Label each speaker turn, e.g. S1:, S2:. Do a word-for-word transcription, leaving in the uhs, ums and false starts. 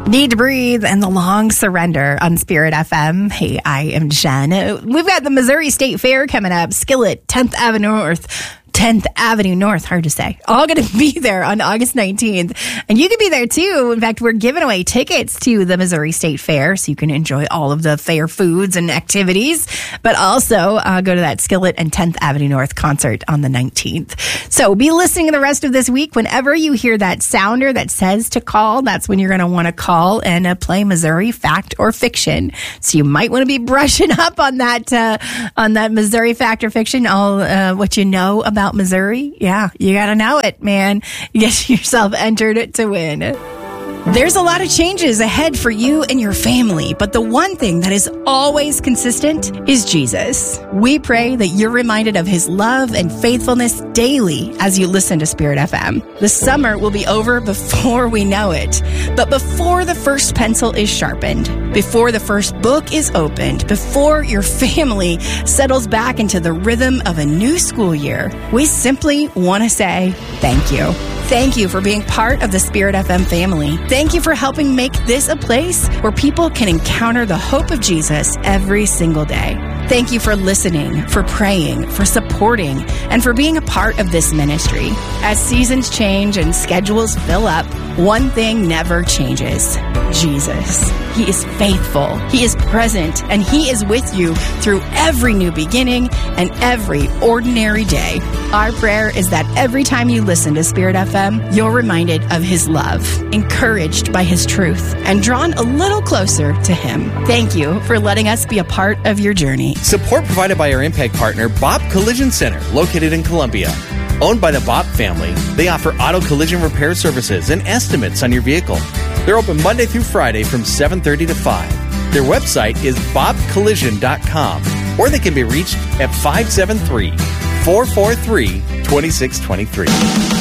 S1: Need to Breathe and The Long Surrender on Spirit F M. Hey, I am Jen. We've got the Missouri State Fair coming up. Skillet, tenth Avenue North. tenth Avenue North, hard to say. All going to be there on August nineteenth. And you can be there too. In fact, we're giving away tickets to the Missouri State Fair so you can enjoy all of the fair foods and activities, but also uh, go to that Skillet and tenth Avenue North concert on the nineteenth. So be listening the rest of this week. Whenever you hear that sounder that says to call, that's when you're going to want to call and uh, play Missouri Fact or Fiction. So you might want to be brushing up on that uh, on that Missouri Fact or Fiction, all uh, what you know about Missouri. Yeah, you got to know it, man. Get yourself entered to win. There's a lot of changes ahead for you and your family, but the one thing that is always consistent is Jesus. We pray that you're reminded of his love and faithfulness daily as you listen to Spirit F M. The summer will be over before we know it, but before the first pencil is sharpened, before the first book is opened, before your family settles back into the rhythm of a new school year, we simply want to say thank you. Thank you for being part of the Spirit F M family. Thank you for helping make this a place where people can encounter the hope of Jesus every single day. Thank you for listening, for praying, for supporting, and for being a part of this ministry. As seasons change and schedules fill up, one thing never changes: Jesus. He is faithful, he is present, and he is with you through every new beginning and every ordinary day. Our prayer is that every time you listen to Spirit F M, you're reminded of his love, encouraged by his truth, and drawn a little closer to him. Thank you for letting us be a part of your journey.
S2: Support provided by our impact partner, Bopp Collision Center, located in Columbia. Owned by the Bopp family, they offer auto collision repair services and estimates on your vehicle. They're open Monday through Friday from seven thirty to five. Their website is bopp collision dot com, or they can be reached at five seven three, four four three, two six two three.